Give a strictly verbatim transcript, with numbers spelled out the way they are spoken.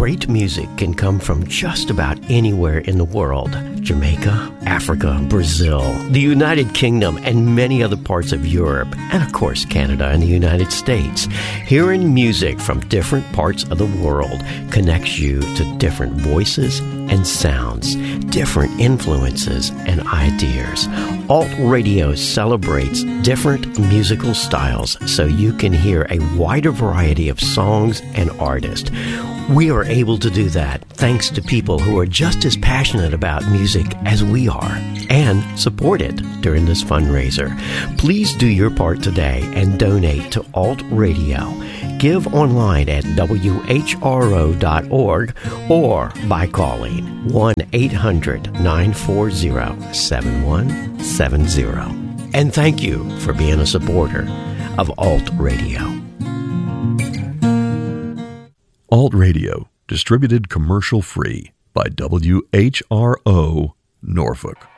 Great music can come from just about anywhere in the world. Jamaica, Africa, Brazil, the United Kingdom, and many other parts of Europe, and of course Canada and the United States. Hearing music from different parts of the world connects you to different voices and sounds, different influences and ideas. Alt Radio celebrates different musical styles so you can hear a wider variety of songs and artists. We are able to do that thanks to people who are just as passionate about music as we are and support it during this fundraiser. Please do your part today and donate to Alt Radio. Give online at W H R O dot org or by calling one eight hundred nine four zero seven one seven zero. And thank you for being a supporter of Alt Radio. Alt Radio, distributed commercial-free by W H R O, Norfolk.